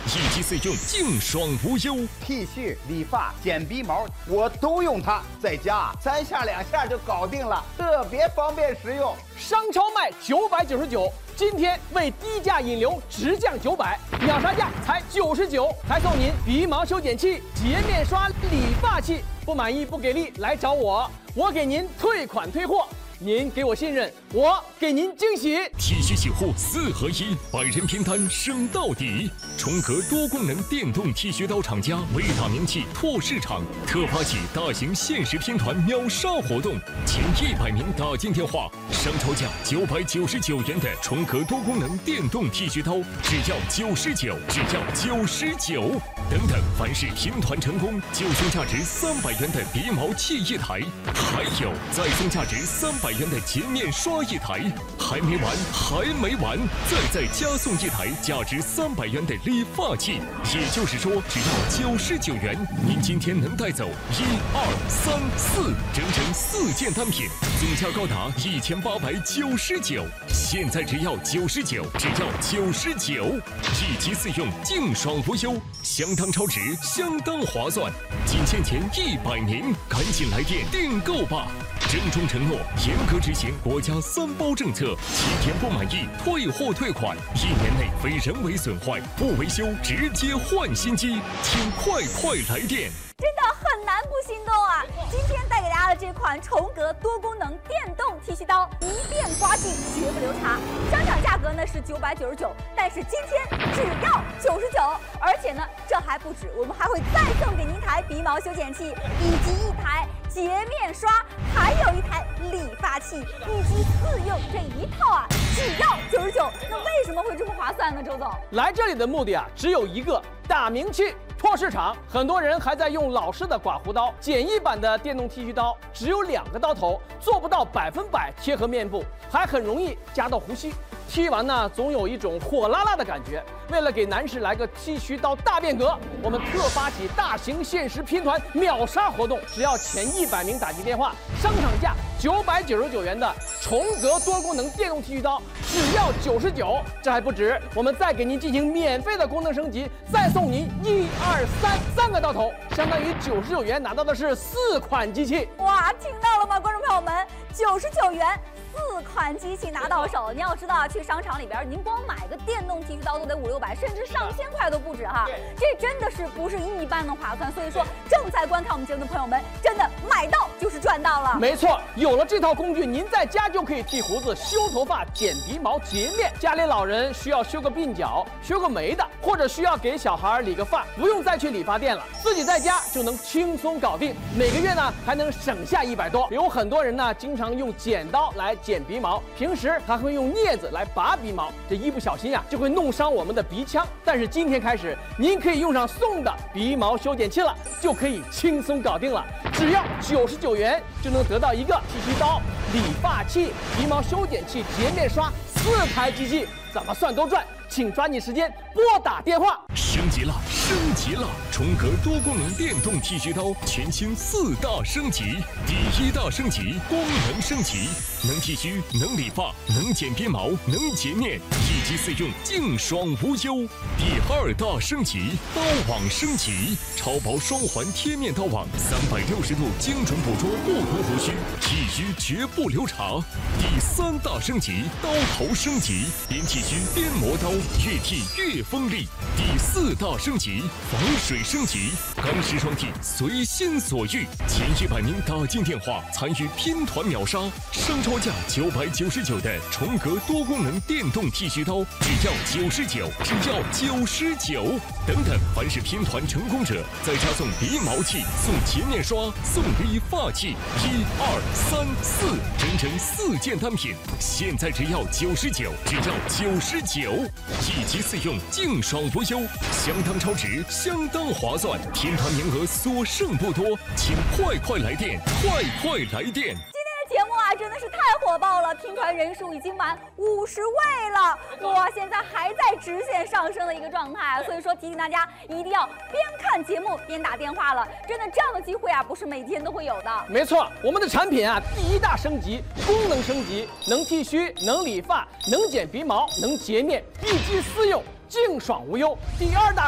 一机四用，净爽无忧。 剃须、理发、剪鼻毛，我都用它，在家3下2下就搞定了，特别方便实用。 商超卖999，今天为低价引流直降900，秒杀价才99，还送您鼻毛修剪器、洁面刷、理发器。不满意不给力来找我，我给您退款退货。您给我信任，我给您惊喜。 剃须洗护4合1，百人拼单升到底。重格多功能电动剃须刀厂家为打名气拓市场，特发起大型限时拼团秒杀活动，前100名打进电话，商超价999元的重格多功能电动剃须刀，只要99，只要99。等等，凡是拼团成功，就送价值300元的鼻毛器1台，还有再送价值300元的洁面刷1台，还没完，还没完，再加送1台价值300元的理发器。也就是说，只要99元，您今天能带走1、2、3、4，整整4件单品，总价高达1899。现在只要99，只要99，一机4用，净爽无忧，相当超值，相当划算。仅限前100名，赶紧来电订购吧！郑重承诺，严格执行国家3包政策，7天不满意退货退款，1年内非人为损坏不维修直接换新机，请快来电！ 真的很难不心动啊！今天带给大家的这款重格多功能电动剃须刀，一遍刮净绝不留茶。商场价格呢是999，但是今天只要99，而且呢这还不止，我们还会再送给您一台鼻毛修剪器，以及1台洁面刷，还有1台理发器，一机4用这一套啊，只要99。那为什么会这么划算呢？周总， 来这里的目的啊，只有一个，打名气。拓市场，很多人还在用老式的刮胡刀，简易版的电动剃须刀只有2个刀头，做不到100%贴合面部，还很容易夹到胡须。剃完呢，总有一种火辣辣的感觉。为了给男士来个剃须刀大变革，我们特发起大型限时拼团秒杀活动，只要前100名打进电话，商场价999元的重格多功能电动剃须刀只要99。这还不止，我们再给您进行免费的功能升级，再送您1、2、3个刀头，相当于99元拿到的是4款机器。 哇，听到了吗，观众朋友们？99元。4款机器拿到手，你要知道啊，去商场里边，您光买个电动剃须刀都得500、600，甚至上千块都不止哈。这真的是不是一般的划算。所以说，正在观看我们节目的朋友们，真的买到就是赚到了。 没错，有了这套工具，您在家就可以剃胡子、修头发、剪鼻毛、洁面。家里老人需要修个鬓角、修个眉的，或者需要给小孩理个发，不用再去理发店了，自己在家就能轻松搞定。每个月呢还能省下100多。有很多人呢经常用剪刀来剪鼻毛，平时还会用镊子来拔鼻毛，这一不小心啊就会弄伤我们的鼻腔。但是今天开始，您可以用上送的鼻毛修剪器了，就可以轻松搞定了。只要99元就能得到一个剃须刀、理发器、鼻毛修剪器、洁面刷4台机器，怎么算都赚。请抓紧时间拨打电话。 升级了，升级了！重格多功能电动剃须刀全新4大升级。第1大升级，功能升级，能剃须，能理发，能剪鼻毛，能洁面，一机4用，净爽无忧。第2大升级，刀网升级，超薄双环贴面刀网，360度精准捕捉不同胡须，剃须绝不留茶。第3大升级，刀头升级，边剃须边磨刀，越剃越锋利。第4大升级，防水升级，钢丝双剃，随心所欲。前100名打进电话参与拼团秒杀，商超价999的重格多功能电动剃须刀只要99，只要99。等等，凡是拼团成功者，再加送鼻毛器、送洁面刷、送理发器，1、2、3、4，整整4件单品，现在只要99，只要99。一机4用，净爽无忧，相当超值，相当划算。拼团名额所剩不多，请快来电，快来电！ 节目啊，真的是太火爆了，拼团人数已经满50位了，哇，现在还在直线上升的一个状态，所以说提醒大家一定要边看节目边打电话了，真的这样的机会啊，不是每天都会有的。 没错，我们的产品啊，第1大升级，功能升级，能剃须，能理发，能剪鼻毛，能洁面，一机4用，净爽无忧。第2大